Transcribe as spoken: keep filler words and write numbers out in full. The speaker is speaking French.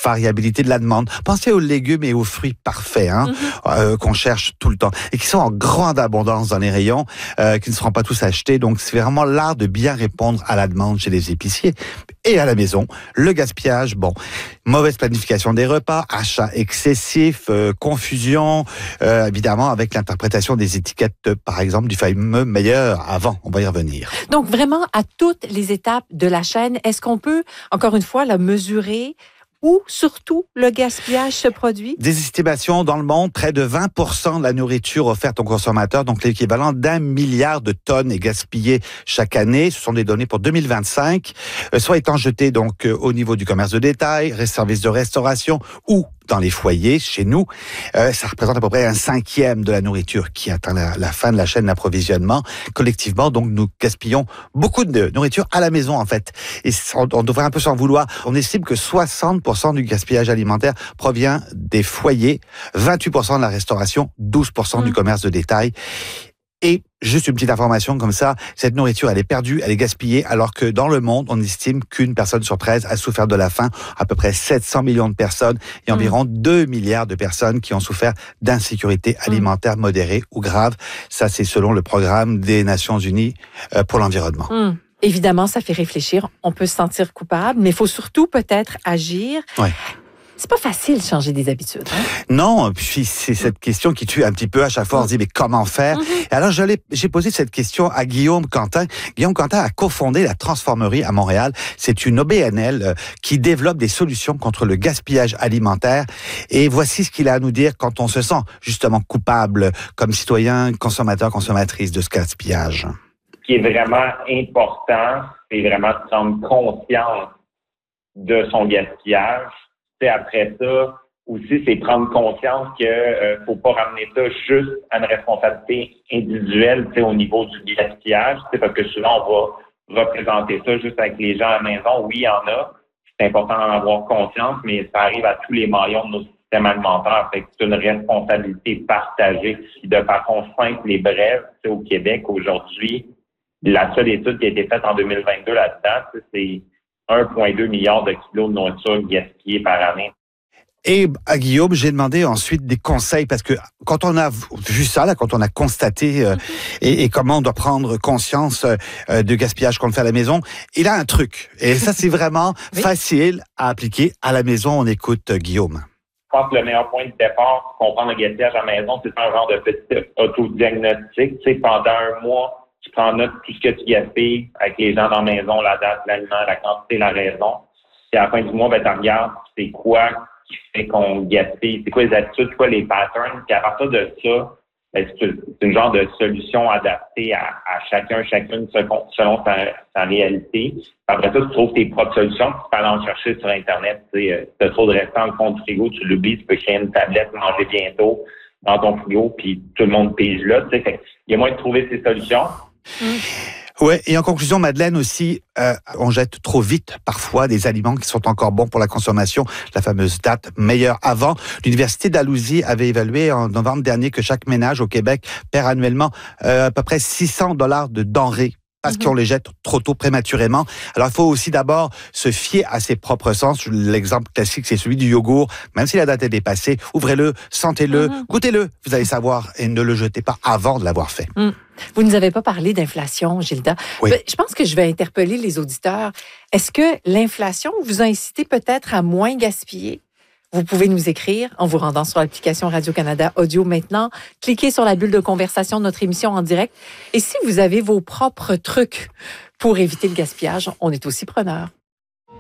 variabilité de la demande. Pensez aux légumes et aux fruits parfaits hein, mm-hmm. euh, qu'on cherche tout le temps et qui sont en grande abondance dans les rayons, euh, qui ne seront pas tous achetés. Donc, c'est vraiment l'art de bien répondre à la demande chez les épiciers et à la maison. Le gaspillage, bon, mauvaise planification des repas, achat excessif, euh, confusion, euh, évidemment avec l'interprétation des étiquettes, euh, par exemple, du fameux meilleur avant. On va y revenir. Donc, vraiment, à toutes les étapes de la chaîne, est-ce qu'on peut, encore une fois, la mesurer? Où, surtout, le gaspillage se produit? Des estimations dans le monde, près de vingt pour cent de la nourriture offerte aux consommateurs, donc l'équivalent d'un milliard de tonnes est gaspillé chaque année. Ce sont des données pour deux mille vingt-cinq, euh, soit étant jetées donc euh, au niveau du commerce de détail, services de restauration ou dans les foyers, chez nous. Euh, ça représente à peu près un cinquième de la nourriture qui atteint la, la fin de la chaîne d'approvisionnement. Collectivement, donc, nous gaspillons beaucoup de nourriture à la maison, en fait. Et on, on devrait un peu s'en vouloir. On estime que soixante pour cent du gaspillage alimentaire provient des foyers, vingt-huit pour cent de la restauration, douze pour cent mmh. du commerce de détail. Et juste une petite information comme ça, cette nourriture, elle est perdue, elle est gaspillée, alors que dans le monde, on estime qu'une personne sur treize a souffert de la faim, à peu près sept cents millions de personnes et environ mmh. deux milliards de personnes qui ont souffert d'insécurité alimentaire modérée ou grave. Ça, c'est selon le programme des Nations Unies pour l'environnement. Mmh. Évidemment, ça fait réfléchir. On peut se sentir coupable, mais il faut surtout peut-être agir. Ouais. C'est pas facile de changer des habitudes. Hein? Non, puis c'est cette question qui tue un petit peu à chaque fois. On se dit, mais comment faire? Mm-hmm. Et alors, je l'ai, j'ai posé cette question à Guillaume Quentin. Guillaume Quentin a cofondé la Transformerie à Montréal. C'est une O B N L qui développe des solutions contre le gaspillage alimentaire. Et voici ce qu'il a à nous dire quand on se sent justement coupable comme citoyen, consommateur, consommatrice de ce gaspillage. Ce qui est vraiment important, c'est vraiment de prendre conscience de son gaspillage. Après ça, aussi, c'est prendre conscience qu'il ne euh, faut pas ramener ça juste à une responsabilité individuelle au niveau du gaspillage, parce que souvent, on va représenter ça juste avec les gens à la maison. Oui, il y en a. C'est important d'en avoir conscience, mais ça arrive à tous les maillons de nos systèmes alimentaires. Fait que c'est une responsabilité partagée. De façon simple et brève, au Québec, aujourd'hui, la seule étude qui a été faite en deux mille vingt-deux là-dedans, c'est un virgule deux milliard de kilos de nourriture gaspillée par année. Et à Guillaume, j'ai demandé ensuite des conseils parce que quand on a vu ça, là, quand on a constaté euh, et, et comment on doit prendre conscience euh, de gaspillage qu'on fait à la maison, il a un truc. Et ça, c'est vraiment oui. facile à appliquer à la maison. On écoute euh, Guillaume. Je pense que le meilleur point de départ pour comprendre le gaspillage à la maison, c'est un genre de petit autodiagnostic. Tu sais, pendant un mois, tu prends note de tout ce que tu gaspilles avec les gens dans la maison, la date, l'aliment, la quantité, la raison. Puis à la fin du mois, ben, tu regardes c'est quoi qui fait qu'on gaspille, c'est quoi les attitudes, c'est quoi les patterns. Puis à partir de ça, ben, c'est une genre de solution adaptée à, à chacun, chacune selon sa, sa réalité. Après ça, tu trouves tes propres solutions, tu peux aller en chercher sur Internet. Tu as trop de restants dans le fond du frigo, tu l'oublies, tu peux créer une tablette, manger bientôt dans ton frigo, puis tout le monde pige là. Tu sais, il y a moyen de trouver ces solutions. Mmh. Ouais, et en conclusion, Madeleine aussi, euh, on jette trop vite parfois des aliments qui sont encore bons pour la consommation. La fameuse date meilleure avant. L'Université d'Alousie avait évalué en novembre dernier que chaque ménage au Québec perd annuellement euh, à peu près six cents dollars de denrées parce mm-hmm. qu'on les jette trop tôt, prématurément. Alors, il faut aussi d'abord se fier à ses propres sens. L'exemple classique, c'est celui du yogourt. Même si la date est dépassée, ouvrez-le, sentez-le, mm-hmm. goûtez-le. Vous allez savoir et ne le jetez pas avant de l'avoir fait. Mm. Vous ne nous avez pas parlé d'inflation, Gilda. Oui. Je pense que je vais interpeller les auditeurs. Est-ce que l'inflation vous a incité peut-être à moins gaspiller? Vous pouvez nous écrire en vous rendant sur l'application Radio-Canada Audio maintenant. Cliquez sur la bulle de conversation de notre émission en direct. Et si vous avez vos propres trucs pour éviter le gaspillage, on est aussi preneurs.